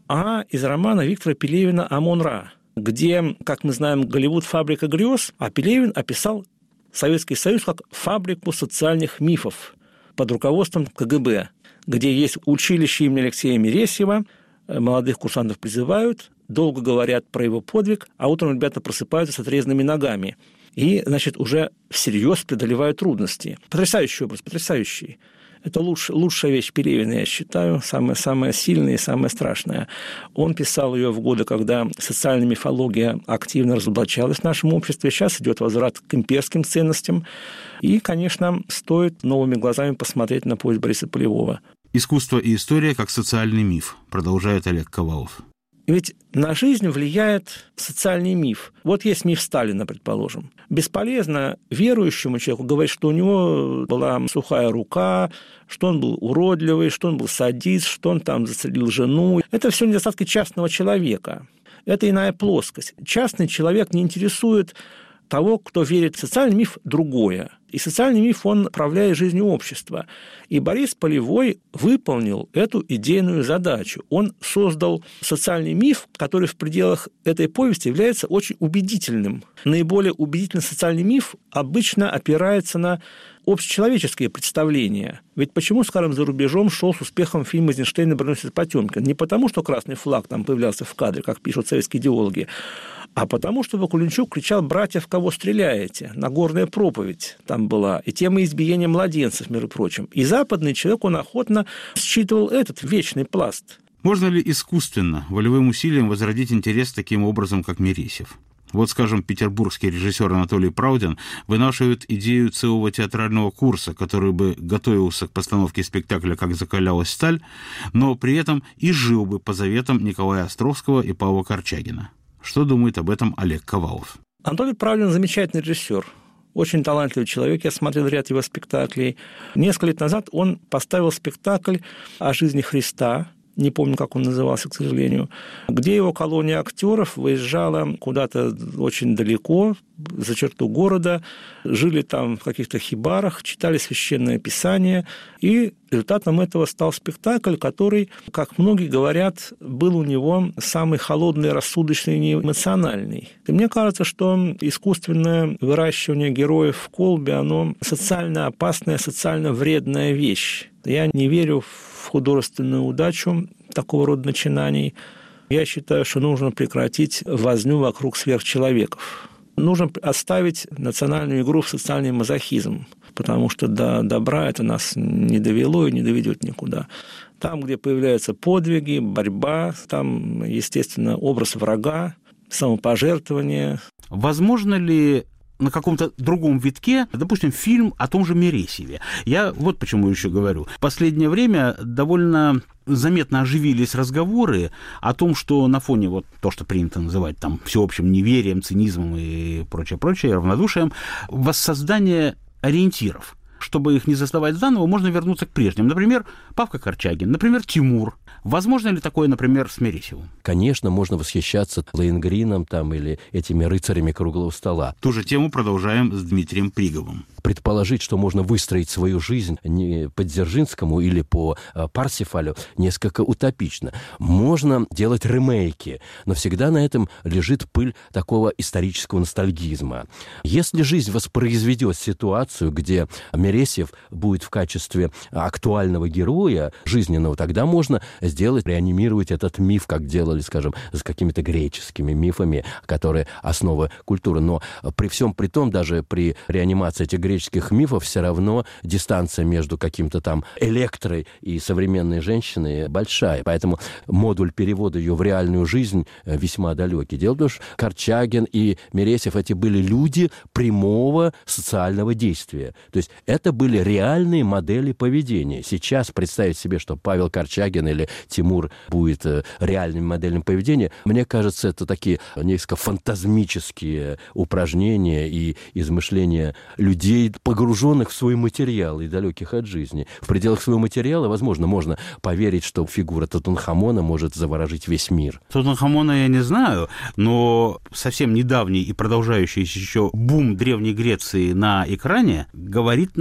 а из романа Виктора Пелевина «Амон-Ра», где, как мы знаем, Голливуд – фабрика грез, а Пелевин описал Советский Союз как фабрику социальных мифов под руководством КГБ, где есть училище имени Алексея Мересьева, молодых курсантов призывают, долго говорят про его подвиг, а утром ребята просыпаются с отрезанными ногами и, значит, уже всерьез преодолевают трудности. Потрясающий образ, потрясающий. Это лучшая вещь Пелевина, я считаю, самая сильная и самая страшная. Он писал ее в годы, когда социальная мифология активно разоблачалась в нашем обществе. Сейчас идет возврат к имперским ценностям. И, конечно, стоит новыми глазами посмотреть на повесть Бориса Полевого. «Искусство и история как социальный миф», продолжает Олег Ковалов. Ведь на жизнь влияет социальный миф. Вот есть миф Сталина, предположим. Бесполезно верующему человеку говорить, что у него была сухая рука, что он был уродливый, что он был садист, что он там застрелил жену. Это все недостатки частного человека. Это иная плоскость. Частный человек не интересует того, кто верит в социальный миф, другое. И социальный миф, он управляет жизнью общества. И Борис Полевой выполнил эту идейную задачу. Он создал социальный миф, который в пределах этой повести является очень убедительным. Наиболее убедительный социальный миф обычно опирается на общечеловеческие представления. Ведь почему, скажем, за рубежом шел с успехом фильм Эйзенштейна «Броненосец Потёмкин»? Не потому, что красный флаг там появлялся в кадре, как пишут советские идеологи, а потому, что Вакуленчук кричал: «Братья, в кого стреляете?» Нагорная проповедь там была, и тема избиения младенцев, между прочим. И западный человек, он охотно считывал этот вечный пласт. Можно ли искусственно, волевым усилием возродить интерес таким образом, как Мересьев? Вот, скажем, петербургский режиссер Анатолий Праудин вынашивает идею целого театрального курса, который бы готовился к постановке спектакля «Как закалялась сталь», но при этом и жил бы по заветам Николая Островского и Павла Корчагина. Что думает об этом Олег Ковалов? Анатолий Праудин замечательный режиссер. Очень талантливый человек, я смотрел ряд его спектаклей. Несколько лет назад он поставил спектакль о жизни Христа, не помню, как он назывался, к сожалению, где его колония актеров выезжала куда-то очень далеко, за черту города, жили там в каких-то хибарах, читали священное писание, и результатом этого стал спектакль, который, как многие говорят, был у него самый холодный, рассудочный и неэмоциональный. И мне кажется, что искусственное выращивание героев в колбе, оно социально опасная, социально вредная вещь. Я не верю в художественную удачу такого рода начинаний. Я считаю, что нужно прекратить возню вокруг сверхчеловеков. Нужно оставить национальную игру в социальный мазохизм, потому что до добра это нас не довело и не доведет никуда. Там, где появляются подвиги, борьба, там, естественно, образ врага, самопожертвование. Возможно ли на каком-то другом витке, допустим, фильм о том же Мересьеве? Я вот почему еще говорю. В последнее время довольно заметно оживились разговоры о том, что на фоне вот то, что принято называть там всеобщим неверием, цинизмом и прочее, равнодушием, воссоздание ориентиров. Чтобы их не создавать заново, можно вернуться к прежним. Например, Павка Корчагин, например, Тимур. Возможно ли такое, например, с Мересьевым? Конечно, можно восхищаться Лоенгрином там, или этими рыцарями круглого стола. Ту же тему продолжаем с Дмитрием Приговым. Предположить, что можно выстроить свою жизнь не по Дзержинскому или по Парсифалю, несколько утопично. Можно делать ремейки, но всегда на этом лежит пыль такого исторического ностальгизма. Если жизнь воспроизведет ситуацию, где Мересьев будет в качестве актуального героя жизненного, тогда можно реанимировать этот миф, как делали, скажем, с какими-то греческими мифами, которые основа культуры. Но при всем при том, даже при реанимации этих греческих мифов, все равно дистанция между каким-то там Электрой и современной женщиной большая. Поэтому модуль перевода ее в реальную жизнь весьма далекий. Дело в том, что Корчагин и Мересьев — эти были люди прямого социального действия. То есть это были реальные модели поведения. Сейчас представить себе, что Павел Корчагин или Тимур будет реальным моделью поведения, мне кажется, это такие несколько фантазмические упражнения и измышления людей, погруженных в свой материал и далеких от жизни. В пределах своего материала, возможно, можно поверить, что фигура Тутанхамона может заворожить весь мир. Тутанхамона я не знаю, но совсем недавний и продолжающийся еще бум Древней Греции на экране говорит нам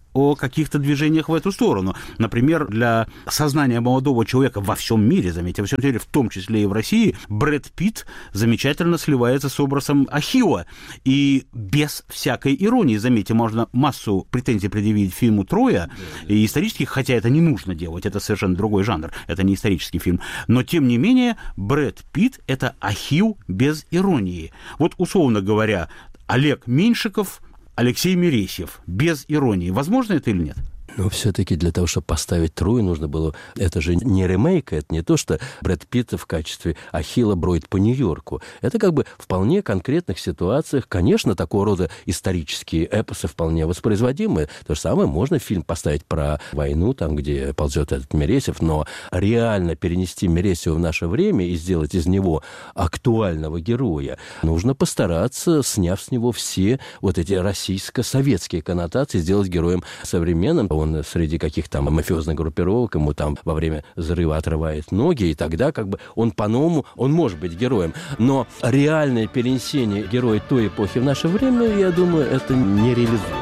о каких-то движениях в эту сторону. Например, для сознания молодого человека во всем мире, заметьте, во всем мире, в том числе и в России, Брэд Питт замечательно сливается с образом Ахилла. И без всякой иронии, заметьте, можно массу претензий предъявить фильму «Троя», и исторических, хотя это не нужно делать, это совершенно другой жанр, это не исторический фильм. Но, тем не менее, Брэд Питт – это Ахилл без иронии. Вот, условно говоря, Олег Меньшиков, Алексей Мересьев, без иронии. Возможно это или нет? Но все-таки для того, чтобы поставить Трою, нужно было... Это же не ремейк, это не то, что Брэд Питт в качестве Ахилла бродит по Нью-Йорку. Это как бы в вполне конкретных ситуациях. Конечно, такого рода исторические эпосы вполне воспроизводимы. То же самое можно фильм поставить про войну, там, где ползет этот Мересьев, но реально перенести Мересьева в наше время и сделать из него актуального героя, нужно постараться, сняв с него все вот эти российско-советские коннотации, сделать героем современным. Он среди каких-то мафиозных группировок, ему там во время взрыва отрывает ноги, и тогда как бы он по-новому, он может быть героем. Но реальное перенесение героя той эпохи в наше время, я думаю, это не реализуемо.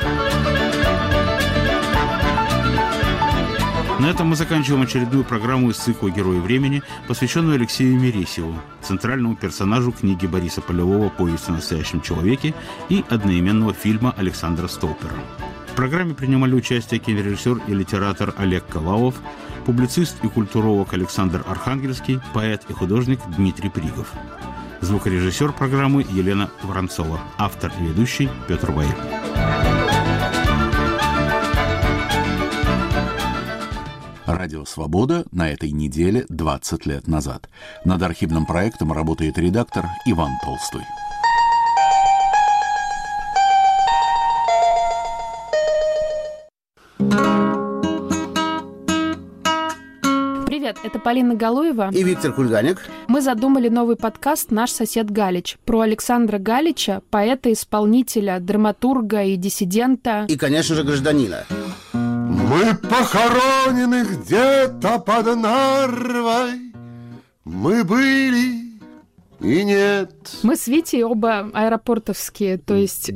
На этом мы заканчиваем очередную программу из цикла «Герои времени», посвященную Алексею Мересьеву, центральному персонажу книги Бориса Полевого «Повесть о настоящем человеке» и одноименного фильма Александра Столпера. В программе принимали участие кинорежиссер и литератор Олег Калауов, публицист и культуролог Александр Архангельский, поэт и художник Дмитрий Пригов. Звукорежиссер программы Елена Воронцова, автор и ведущий Петр Ваиль. Радио «Свобода» на этой неделе 20 лет назад. Над архивным проектом работает редактор Иван Толстой. Привет, это Полина Галуева и Виктор Кульганик. Мы задумали новый подкаст «Наш сосед Галич» про Александра Галича, поэта-исполнителя, драматурга и диссидента. И, конечно же, гражданина. Мы похоронены где-то под Нарвой. Мы были и нет. Мы с Витей оба аэропортовские, то есть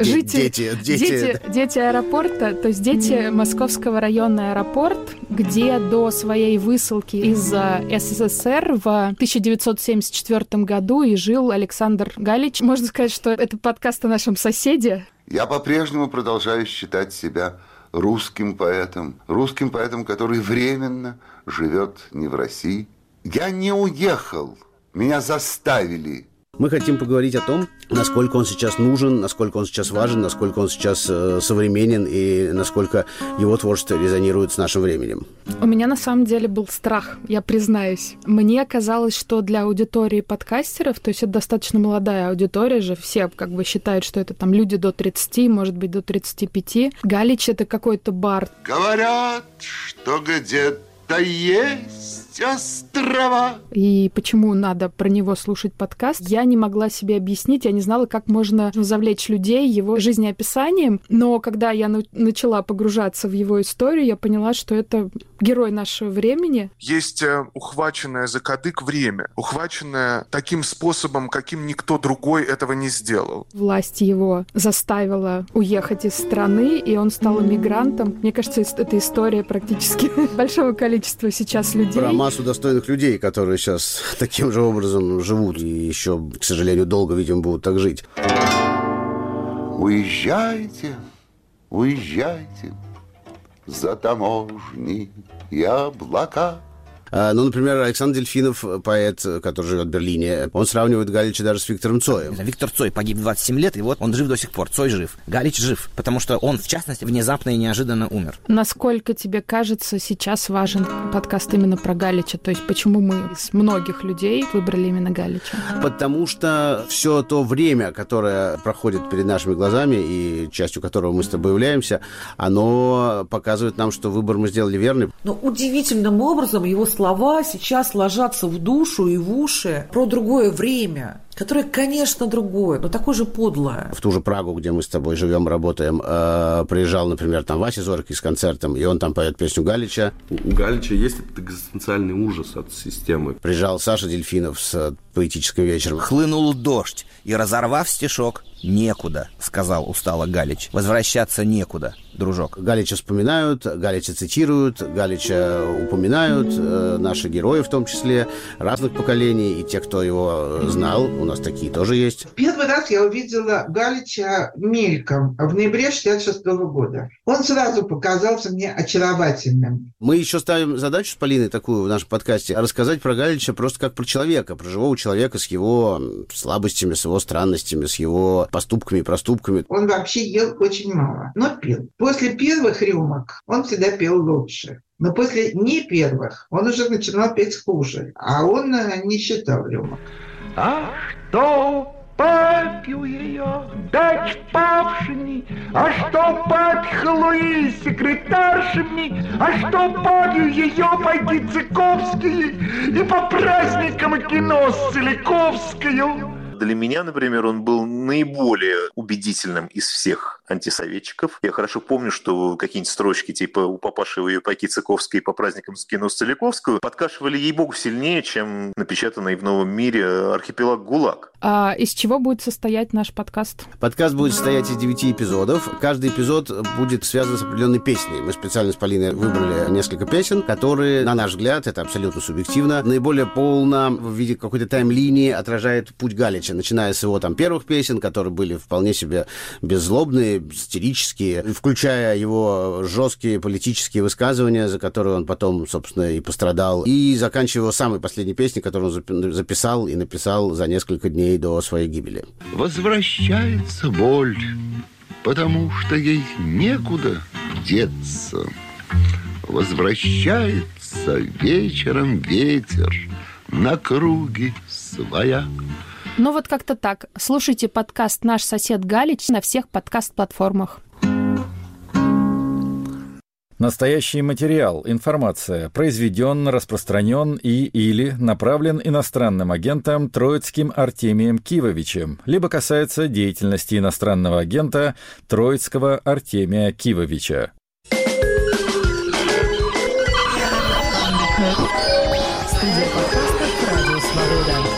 дети аэропорта, то есть дети Московского района аэропорт, где до своей высылки из СССР в 1974 году и жил Александр Галич. Можно сказать, что это подкаст о нашем соседе. Я по-прежнему продолжаю считать себя русским поэтом, который временно живет не в России. Я не уехал. Меня заставили. Мы хотим поговорить о том, насколько он сейчас нужен, насколько он сейчас важен, насколько он сейчас современен и насколько его творчество резонирует с нашим временем. У меня на самом деле был страх, я признаюсь. Мне казалось, что для аудитории подкастеров, то есть это достаточно молодая аудитория же, все как бы считают, что это там люди до 30, может быть, до 35. Галич — это какой-то бар. Говорят, что где-то есть острова. И почему надо про него слушать подкаст, я не могла себе объяснить, я не знала, как можно завлечь людей его жизнеописанием, но когда я начала погружаться в его историю, я поняла, что это герой нашего времени. Есть ухваченное за кадык время, ухваченное таким способом, каким никто другой этого не сделал. Власть его заставила уехать из страны, и он стал эмигрантом. Мне кажется, это история практически большого количества сейчас людей. Про массу достойных людей, которые сейчас таким же образом живут и еще, к сожалению, долго, видимо, будут так жить. Уезжайте, уезжайте за таможни и облака. Ну, например, Александр Дельфинов, поэт, который живет в Берлине, он сравнивает Галича даже с Виктором Цоем. Виктор Цой погиб в 27 лет, и вот он жив до сих пор. Цой жив. Галич жив, потому что он, в частности, внезапно и неожиданно умер. Насколько тебе кажется, сейчас важен подкаст именно про Галича? То есть почему мы из многих людей выбрали именно Галича? Потому что все то время, которое проходит перед нашими глазами, и частью которого мы с тобой являемся, оно показывает нам, что выбор мы сделали верный. Но удивительным образом его слова сейчас ложатся в душу и в уши про другое время, которое, конечно, другое, но такое же подлое. В ту же Прагу, где мы с тобой живем, работаем, приезжал, например, там Вася Зоркий с концертом, и он там поет песню Галича. У Галича есть этот экзистенциальный ужас от системы. Приезжал Саша Дельфинов с поэтическим вечером. Хлынул дождь, и, разорвав стишок, некуда, сказал устало Галич. Возвращаться некуда, дружок. Галича вспоминают, Галича цитируют, Галича упоминают, наши герои в том числе, разных поколений, и те, кто его знал, у нас такие тоже есть. Первый раз я увидела Галича мельком в ноябре 1966 года. Он сразу показался мне очаровательным. Мы еще ставим задачу с Полиной такую в нашем подкасте, рассказать про Галича просто как про человека, про живого человека с его слабостями, с его странностями, с его поступками и проступками. Он вообще ел очень мало, но пил. После первых рюмок он всегда пел лучше. Но после не первых он уже начинал петь хуже. А он не считал рюмок. А что попью ее, дать павшими, а что попьхлуи секретаршами, а что попью ее пойти Цыковские и по праздникам кино с Целиковскою. Для меня, например, он был наиболее убедительным из всех антисоветчиков. Я хорошо помню, что какие-нибудь строчки типа «У папаши ее пайки Цыковской по праздникам с кино с Целиковскую» подкашивали ей-богу сильнее, чем напечатанный в «Новом мире» архипелаг ГУЛАГ. А из чего будет состоять наш подкаст? Подкаст будет состоять из 9 эпизодов. Каждый эпизод будет связан с определенной песней. Мы специально с Полиной выбрали несколько песен, которые, на наш взгляд, это абсолютно субъективно, наиболее полно в виде какой-то тайм-линии отражает путь Галича, начиная с его первых песен, которые были вполне себе беззлобные, сатирические, включая его жесткие политические высказывания, за которые он потом, собственно, и пострадал, и заканчивая его самой последней песней, которую он записал и написал за несколько дней до своей гибели. Возвращается боль, потому что ей некуда деться. Возвращается вечером ветер на круги своя. Ну вот как-то так. Слушайте подкаст «Наш сосед Галич» на всех подкаст-платформах. Настоящий материал, информация произведен, распространен или направлен иностранным агентом Троицким Артемием Кивовичем, либо касается деятельности иностранного агента Троицкого Артемия Кивовича. Студия подкастов «Радио Свобода».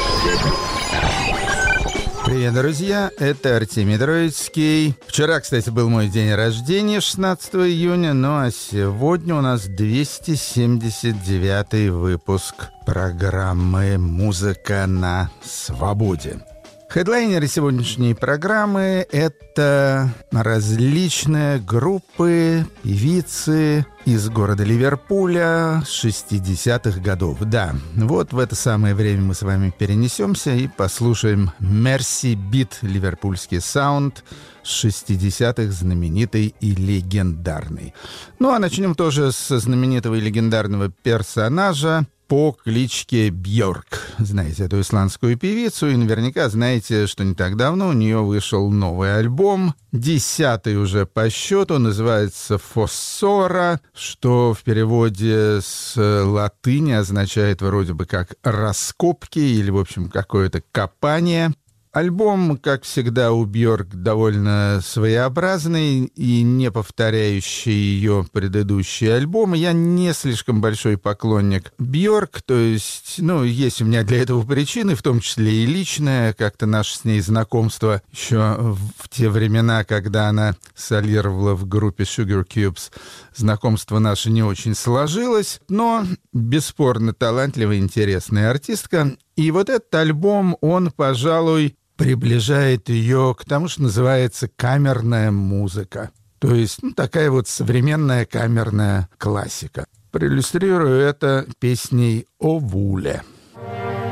Привет, друзья, это Артемий Троицкий. Вчера, кстати, был мой день рождения, 16 июня, ну а сегодня у нас 279-й выпуск программы «Музыка на свободе». Хедлайнеры сегодняшней программы — это различные группы, певицы из города Ливерпуля 60-х годов. Да, вот в это самое время мы с вами перенесемся и послушаем Мерси Бит, ливерпульский саунд 60-х, знаменитый и легендарный. Ну а начнем тоже со знаменитого и легендарного персонажа по кличке Бьорк. Знаете эту исландскую певицу, и наверняка знаете, что не так давно у нее вышел новый альбом, 10-й уже по счету, называется «Фоссора», что в переводе с латыни означает вроде бы как «раскопки» или, в общем, какое-то копание. Альбом, как всегда, у Бьорк довольно своеобразный и не повторяющий ее предыдущие альбомы. Я не слишком большой поклонник Бьорк, то есть, есть у меня для этого причины, в том числе и личное. Как-то наше с ней знакомство еще в те времена, когда она солировала в группе Sugar Cubes, знакомство наше не очень сложилось, но бесспорно талантливая, интересная артистка. И вот этот альбом, он, пожалуй, приближает ее к тому, что называется камерная музыка. То есть такая вот современная камерная классика. Проиллюстрирую это песней «О Вуле».